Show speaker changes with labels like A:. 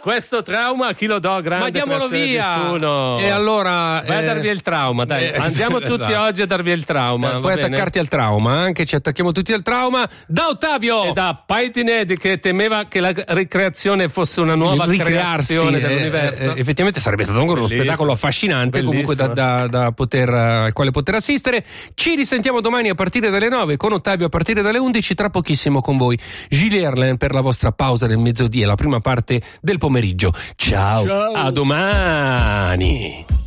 A: questo trauma chi lo do? Grande,
B: ma diamolo via.
A: Nessuno.
B: E allora
A: vai a darvi il trauma, dai. Andiamo tutti oggi a darvi il trauma.
B: Puoi attaccarti al trauma, anche ci attacchiamo tutti al trauma. Da Ottavio
A: e da Paitinedi, che temeva che la ricreazione fosse una nuova creazione dell'universo.
B: Effettivamente sarebbe stato uno spettacolo affascinante, comunque da poter al quale poter assistere. Ci risentiamo domani a partire dalle 9, con Ottavio a partire dalle 11, tra pochissimo con voi Julie Erlen per la vostra pausa del mezzodia, la prima parte del pomeriggio. Ciao. A domani.